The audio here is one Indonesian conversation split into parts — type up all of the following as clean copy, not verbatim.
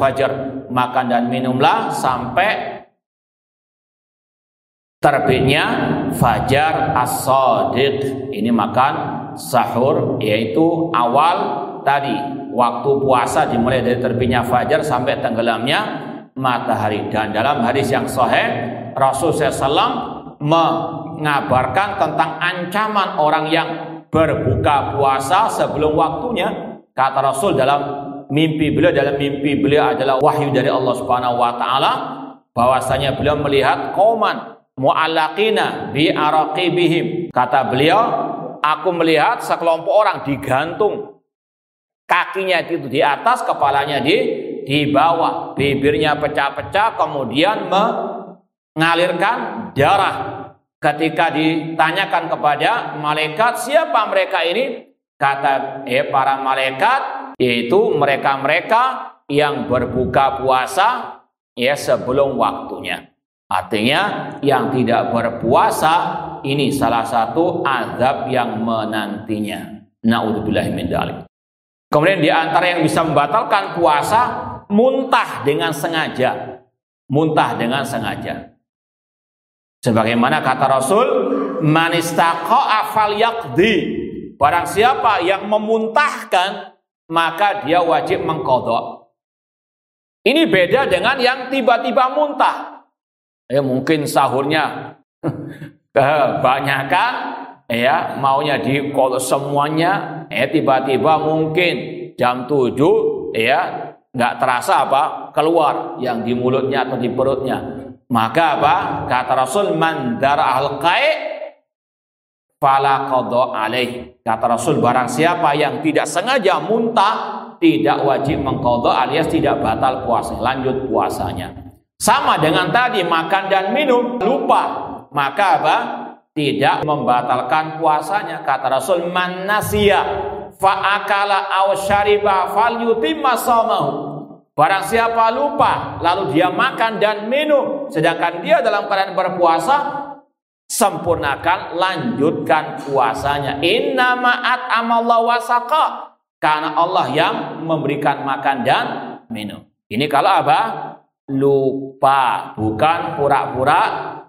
fajar, makan dan minumlah sampai terbitnya fajar as-shadiq. Ini makan sahur, yaitu awal tadi waktu puasa dimulai dari terbitnya fajar sampai tenggelamnya matahari. Dan dalam hadis yang sahih Rasulullah SAW mengabarkan tentang ancaman orang yang berbuka puasa sebelum waktunya. Kata Rasul dalam mimpi beliau adalah wahyu dari Allah Subhanahu wa taala, bahwasanya beliau melihat qauman mu'allaqina bi araqibihim. Kata beliau, aku melihat sekelompok orang digantung, kakinya itu di atas, kepalanya di bawah, bibirnya pecah-pecah, kemudian mengalirkan darah. Ketika ditanyakan kepada malaikat, siapa mereka ini? Kata para malaikat, yaitu mereka-mereka yang berbuka puasa sebelum waktunya. Artinya yang tidak berpuasa ini salah satu azab yang menantinya. Na'udzubillahi min dzalik. Kemudian di antara yang bisa membatalkan puasa, muntah dengan sengaja. Muntah dengan sengaja. Sebagaimana kata Rasul, man istaqa'a falyaqdi. Barang siapa yang memuntahkan, maka dia wajib mengqadha. Ini beda dengan yang tiba-tiba muntah. Mungkin sahurnya kebanyakan, maunya diqadha semuanya, tiba-tiba mungkin jam 7, nggak terasa keluar yang di mulutnya atau di perutnya. Maka kata Rasul, man dara'al qai' fala qadha alaih. Kata Rasul, barang siapa yang tidak sengaja muntah, tidak wajib mengqadha alias tidak batal puasa, lanjut puasanya. Sama dengan tadi makan dan minum, lupa, maka tidak membatalkan puasanya. Kata Rasul, man nasiya fa akala aw syariba falyutimma shaumahu. Barang siapa lupa lalu dia makan dan minum sedangkan dia dalam keadaan berpuasa, sempurnakan, lanjutkan puasanya. Innama at'amallahu wa saqa. Karena Allah yang memberikan makan dan minum. Ini kalau lupa, bukan pura-pura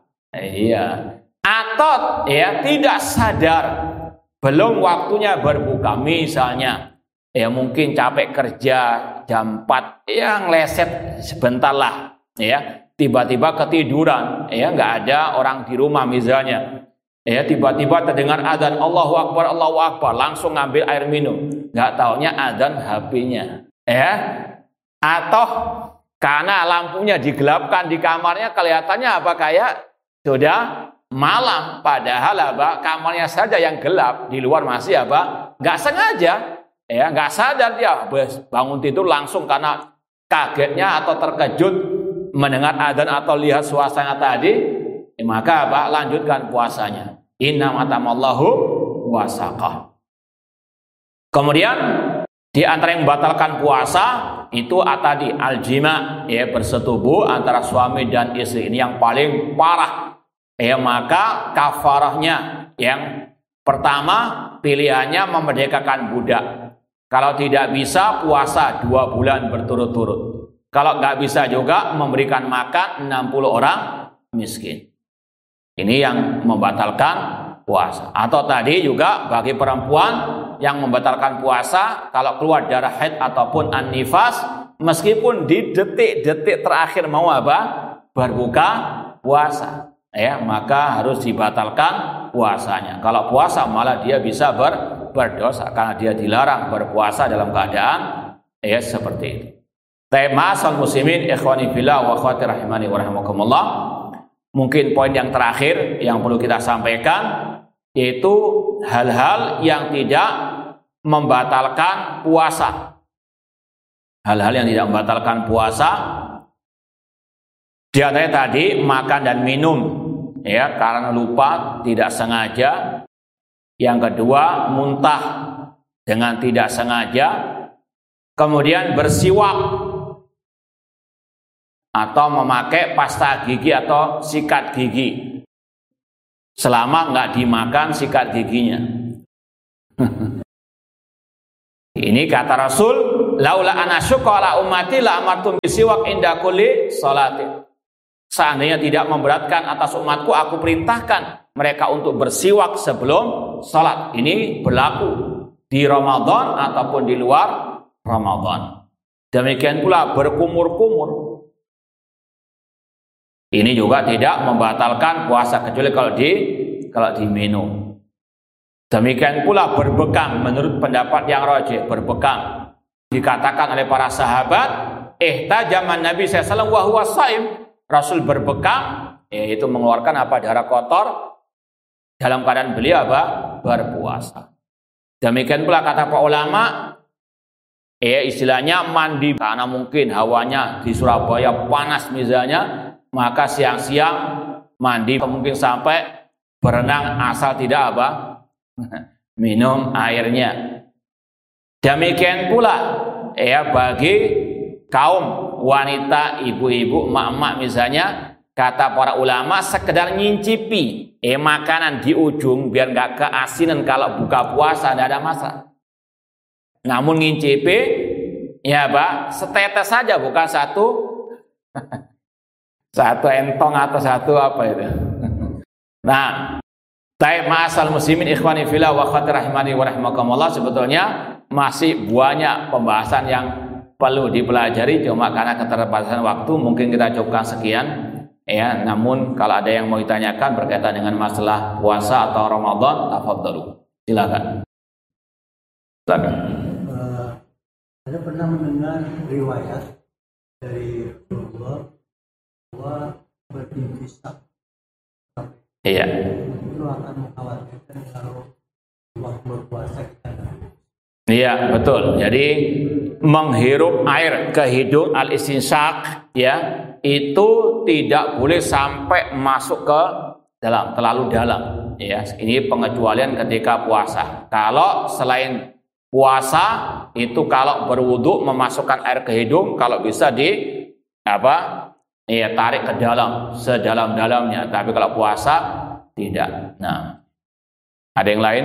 atau tidak sadar belum waktunya berbuka. Misalnya mungkin capek kerja jam 4, ngeleset sebentar lah, tiba-tiba ketiduran, nggak ada orang di rumah misalnya, tiba-tiba terdengar adzan, Allahu Akbar, Allahu Akbar, langsung ngambil air minum, nggak taunya adzan HP-nya, atau karena lampunya digelapkan di kamarnya, kelihatannya kayak sudah malam, padahal kamarnya saja yang gelap, di luar masih nggak sengaja. Nggak sadar dia bangun tidur langsung karena kagetnya atau terkejut mendengar adzan atau lihat suasana tadi, maka lanjutkan puasanya. Innama at'amallahu wa saqa. Kemudian di antara yang membatalkan puasa itu tadi aljima, bersetubuh antara suami dan istri. Ini yang paling parah. Maka kafarahnya yang pertama, pilihannya memerdekakan budak. Kalau tidak bisa, puasa 2 bulan berturut-turut. Kalau nggak bisa juga, memberikan makan 60 orang miskin. Ini yang membatalkan puasa. Atau tadi juga bagi perempuan yang membatalkan puasa, kalau keluar darah haid ataupun an-nifas, meskipun di detik-detik terakhir mau berbuka puasa, maka harus dibatalkan puasanya. Kalau puasa malah dia bisa berdosa karena dia dilarang berpuasa dalam keadaan seperti itu. Tema asal muslimin ikhwani fillah wa akhwati rahimani wa rahimakumullah. Mungkin poin yang terakhir yang perlu kita sampaikan yaitu hal-hal yang tidak membatalkan puasa. Hal-hal yang tidak membatalkan puasa di antaranya tadi makan dan minum karena lupa, tidak sengaja. Yang kedua, muntah dengan tidak sengaja. Kemudian bersiwak atau memakai pasta gigi atau sikat gigi selama nggak dimakan sikat giginya. Ini kata Rasul, laula anasyqa ala ummati la amartum bisiwak inda kulli salatin. Seandainya tidak memberatkan atas umatku, aku perintahkan mereka untuk bersiwak sebelum salat. Ini berlaku di Ramadan ataupun di luar Ramadan. Demikian pula berkumur-kumur. Ini juga tidak membatalkan puasa kecuali kalau diminum. Demikian pula berbekam, menurut pendapat yang rajih, berbekam. Dikatakan oleh para sahabat, ihtajaman Nabi sallallahu alaihi wasallam, Rasul berbekam, yaitu mengeluarkan darah kotor dalam keadaan beliau berpuasa. Demikian pula kata para ulama, istilahnya mandi, karena mungkin hawanya di Surabaya panas misalnya, maka siang-siang mandi, mungkin sampai berenang asal tidak minum airnya. Demikian pula bagi kaum wanita, ibu-ibu, emak-emak misalnya, kata para ulama, sekedar ngincipi makanan di ujung biar nggak keasinan kalau buka puasa, tidak ada masalah. Namun ngincipi setetes saja, bukan satu entong atau satu apa itu. Nah, ma'asal muslimin ikhwani fillah wa akhwati rahimani wa rahimakumullah, sebetulnya masih banyak pembahasan yang perlu dipelajari, cuma karena keterbatasan waktu mungkin kita cukupkan sekian namun kalau ada yang mau ditanyakan berkaitan dengan masalah puasa atau Ramadan, tafadhalu. Silakan. Saya pernah mendengar riwayat dari Rasulullah bahwa berintisab itu akan mengkhawatirkan kalau waktu berpuasa kita. Iya, betul. Jadi menghirup air ke hidung, al-istinsaq itu tidak boleh sampai masuk ke dalam, terlalu dalam. Ini pengecualian ketika puasa. Kalau selain puasa itu kalau berwudu memasukkan air ke hidung, kalau bisa tarik ke dalam sedalam-dalamnya. Tapi kalau puasa tidak. Nah, ada yang lain?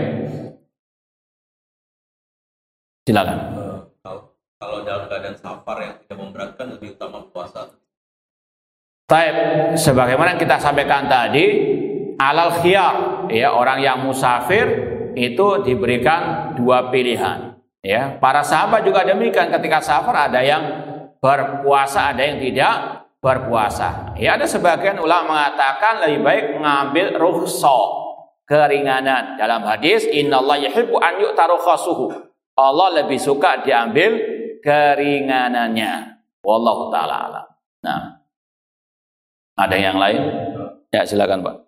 Silakan. Kalau dalam keadaan safar yang tidak memberatkan lebih utama puasa. Sebagaimana yang kita sampaikan tadi, alal khiyar, orang yang musafir itu diberikan dua pilihan. Para sahabat juga demikian, ketika safar ada yang berpuasa, ada yang tidak berpuasa. Ada sebagian ulama mengatakan lebih baik mengambil rukhsah, keringanan. Dalam hadis, innallaha yuhibbu an yu'ta rukhasuhu. Allah lebih suka diambil keringanannya. Wallahu ta'ala alam. Nah, ada yang lain? Ya, silakan Pak.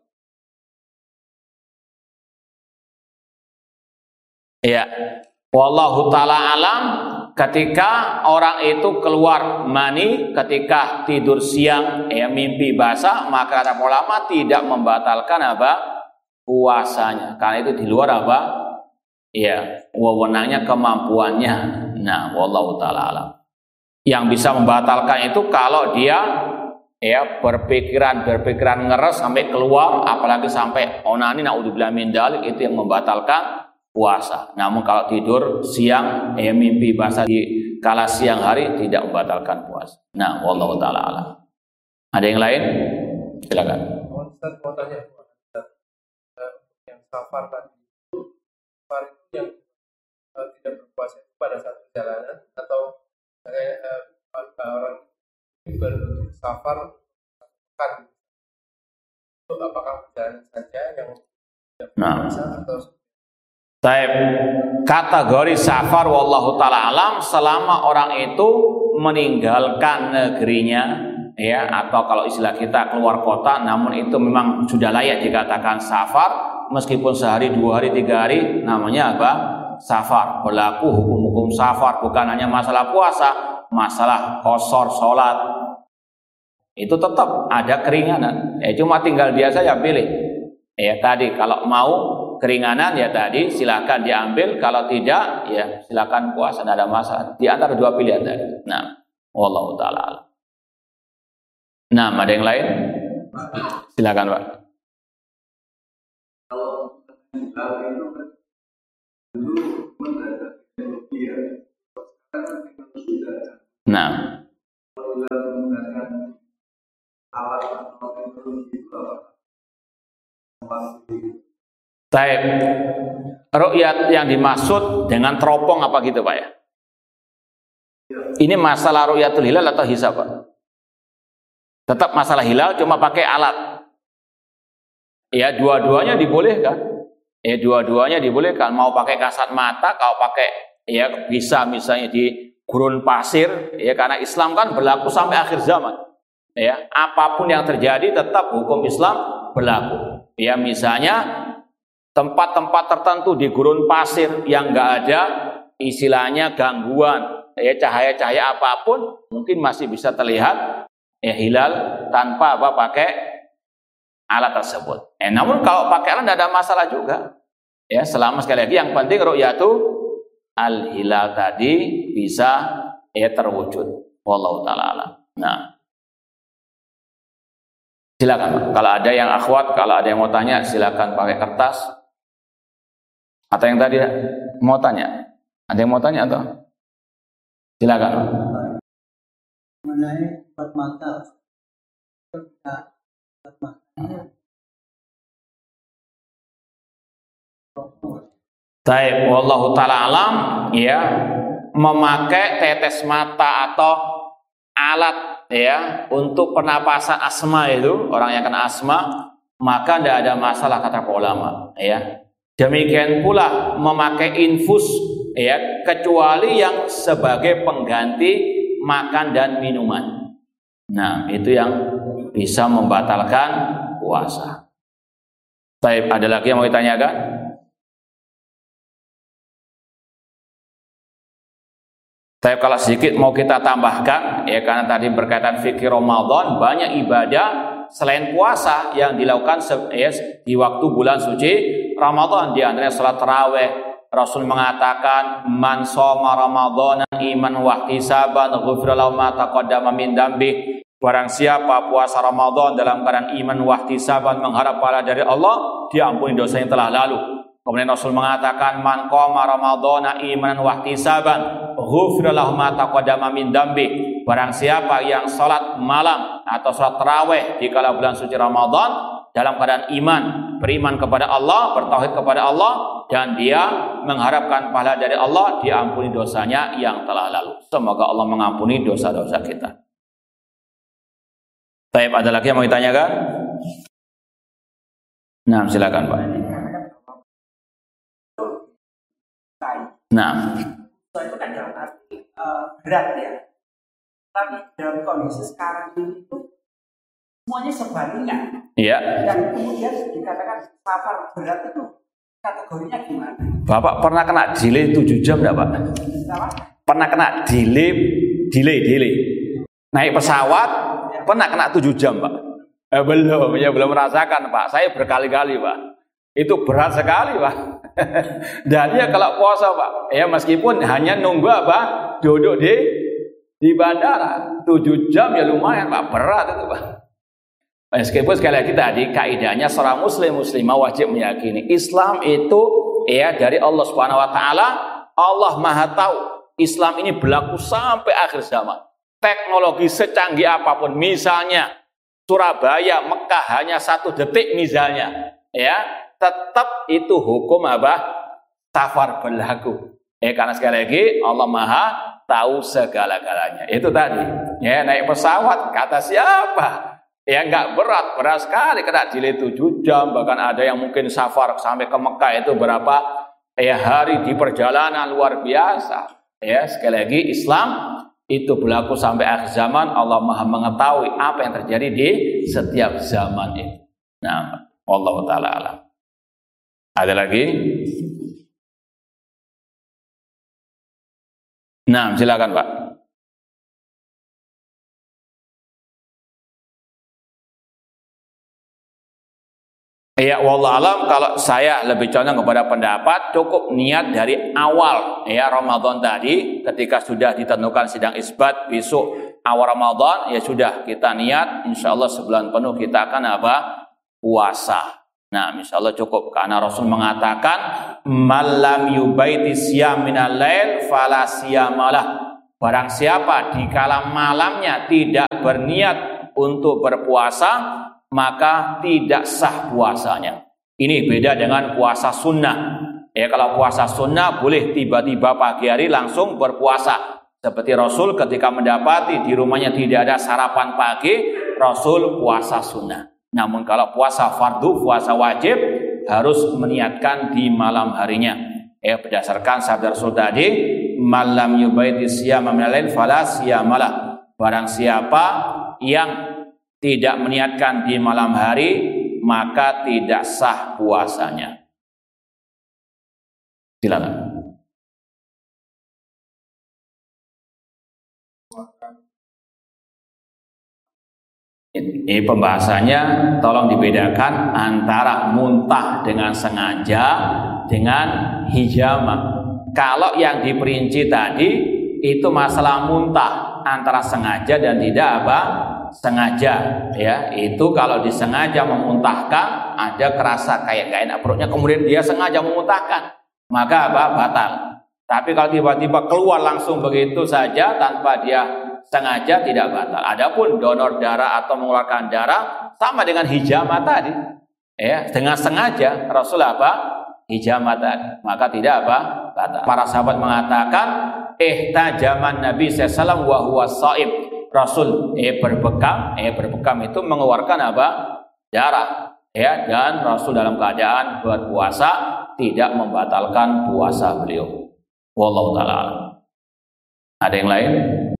Ya, wallahu ta'ala alam. Ketika orang itu keluar mani ketika tidur siang, mimpi basah, maka kata ulama tidak membatalkan puasanya, karena itu di luar wewenangnya, kemampuannya. Nah, wallahu ta'ala alam. Yang bisa membatalkan itu kalau dia berpikiran ngeres sampai keluar, apalagi sampai onani, naudzubillah min dzalik, itu yang membatalkan puasa. Namun kalau tidur siang mimpi basah di kala siang hari tidak membatalkan puasa. Nah, wallahu ta'ala alam. Ada yang lain? Silakan. Ustaz mau tanya, yang safar tadi itu yang tidak berpuasa pada saat perjalanan, atau orang bersafar kan itu apakah perjalanan saja yang tidak berpuasa atau kategori safar wallahu ta'ala alam selama orang itu meninggalkan negerinya atau kalau istilah kita keluar kota, namun itu memang sudah layak dikatakan safar. Meskipun sehari, 2 hari, 3 hari, namanya safar. Berlaku hukum-hukum safar, bukan hanya masalah puasa, masalah qashar sholat, itu tetap ada keringanan. Cuma tinggal dia saja pilih. Tadi kalau mau keringanan tadi silakan diambil, kalau tidak silakan puasa, tidak ada masalah. Di antara dua pilihan tadi. Nah, wallahu ta'ala alam. Nah, ada yang lain? Silakan Pak. Kalau itu dulu mendadak teknologi sekarang Nah, apabila menggunakan alat atau teknologi itu apa? taib. Ru'yat yang dimaksud dengan teropong apa gitu Pak ya? Ini masalah ru'yatul hilal atau hisab Pak? Tetap masalah hilal cuma pakai alat. Ya dua-duanya dibolehkan. Ya dua-duanya dibolehkan. Mau pakai kasat mata, kalau pakai ya bisa misalnya di gurun pasir. Ya karena Islam kan berlaku sampai akhir zaman. Ya apapun yang terjadi tetap hukum Islam berlaku. Ya misalnya tempat-tempat tertentu di gurun pasir yang nggak ada istilahnya gangguan. Ya cahaya-cahaya apapun mungkin masih bisa terlihat ya hilal tanpa apa pakai alat tersebut. Namun kalau pakai alat tidak ada masalah juga. Ya selama sekali lagi yang penting ru'yatu al hilal tadi bisa ya terwujud. Wallahu taala alam. Nah, silakan kalau ada yang akhwat, kalau ada yang mau tanya silakan pakai kertas. Atau yang tadi mau tanya? Ada yang mau tanya atau? Silakan. Mengenai empat mata, empat mata. Taib, wallahu taala alam, ya memakai tetes mata atau alat ya untuk pernapasan asma itu orang yang kena asma maka tidak ada masalah kata para ulama ya. Demikian pula memakai infus ya kecuali yang sebagai pengganti makan dan minuman. Nah, itu yang bisa membatalkan puasa. Taib, ada lagi yang mau ditanyakan? Taib, kalau sedikit mau kita tambahkan ya karena tadi berkaitan fikih Ramadan, banyak ibadah selain puasa yang dilakukan ya, di waktu bulan suci Ramadan, di antaranya salat tarawih. Rasul mengatakan man shoma ramadhanan iman wa ihtisaban ghufira lahu ma taqaddama min dambi. Barang siapa puasa Ramadan dalam keadaan iman wa ihtisaban mengharap pahala dari Allah, diampuni dosa yang telah lalu. Kemudian Rasul mengatakan man qama ramadhana imanan wa ihtisaban ghufira lahu ma taqaddama min dambi. Barang siapa yang salat malam atau salat tarawih di kala bulan suci Ramadan dalam keadaan iman, beriman kepada Allah, bertauhid kepada Allah, dan dia mengharapkan pahala dari Allah, diampuni dosanya yang telah lalu. Semoga Allah mengampuni dosa-dosa kita. Baik, ada lagi yang mau ditanyakan? Nah, silakan Pak. Nah, itu kan dalam arti berat ya. Tapi dalam kondisi sekarang ini itu semuanya sebaliknya. iya. Dan kemudian dikatakan safar berat itu kategorinya gimana? Bapak pernah kena delay 7 jam enggak, Pak? Apa? Pernah kena delay. Naik pesawat pernah kena 7 jam, Pak? Belum merasakan, Pak. Saya berkali-kali, Pak. Itu berat sekali, Pak. Dan ya kalau puasa, Pak, ya meskipun hanya nunggu apa? Duduk di bandara 7 jam ya lumayan, Pak. Berat itu, Pak. Meskipun sekali lagi tadi kaidahnya seorang muslimah wajib meyakini Islam itu ya dari Allah Subhanahu wa taala. Allah Maha tahu Islam ini berlaku sampai akhir zaman. Teknologi secanggih apapun, misalnya Surabaya, Mekah hanya 1 detik misalnya, ya tetap itu hukum apa? Safar berlaku. Karena sekali lagi Allah Maha tahu segala-galanya. Itu tadi. Ya naik pesawat kata siapa? Ya nggak berat sekali, kena delay 7 jam, bahkan ada yang mungkin safar sampai ke Mekah itu berapa hari di perjalanan luar biasa. Ya sekali lagi Islam itu berlaku sampai akhir zaman. Allah Maha mengetahui apa yang terjadi di setiap zaman itu. Nah, wallahu taala alam. Ada lagi? Nah, silakan Pak. Ya, wallah alam, kalau saya lebih condong kepada pendapat cukup niat dari awal ya Ramadan tadi, ketika sudah ditentukan sidang isbat besok awal Ramadan, ya sudah kita niat insyaallah sebulan penuh kita akan apa? Puasa. Nah, insyaallah cukup karena Rasul mengatakan malam yubaiti siyam minal lail fala siyamalah. Barang siapa di kala malamnya tidak berniat untuk berpuasa, maka tidak sah puasanya. Ini beda dengan puasa sunnah. Ya, kalau puasa sunnah boleh tiba-tiba pagi hari langsung berpuasa. Seperti Rasul ketika mendapati di rumahnya tidak ada sarapan pagi, Rasul puasa sunnah. Namun kalau puasa fardu, puasa wajib, harus meniatkan di malam harinya. Berdasarkan sabda Rasul tadi, malam yubaiti siyama minal lail fala siyamalah. Barang siapa yang tidak meniatkan di malam hari, maka tidak sah puasanya. Silakan. Ini pembahasannya tolong dibedakan antara muntah dengan sengaja dengan hijama. Kalau yang diperinci tadi itu masalah muntah antara sengaja dan tidak sengaja, ya. Itu kalau disengaja memuntahkan, ada kerasa kayak gak enak perutnya, kemudian dia sengaja memuntahkan, maka batal. Tapi kalau tiba-tiba keluar langsung begitu saja tanpa dia sengaja, tidak batal. Adapun donor darah atau mengeluarkan darah sama dengan hijama tadi, ya, dengan sengaja Rasul hijama tadi, maka tidak batal. Para sahabat mengatakan ihtajaman Nabi SAW wa huwa shaim. Rasul berbekam itu mengeluarkan darah, ya, dan Rasul dalam keadaan berpuasa tidak membatalkan puasa beliau. Wallahu ta'ala. Ada yang lain?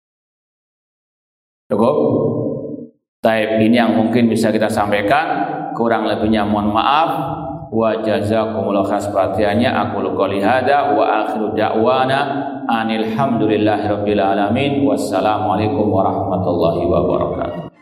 Cukup? Taib, ini yang mungkin bisa kita sampaikan. Kurang lebihnya mohon maaf. Wa jazakumullahu khairan perhatiannya. Aku qouli hada wa akhiru da'wana anil hamdulillahi rabbil alamin. Wassalamualaikum warahmatullahi wabarakatuh.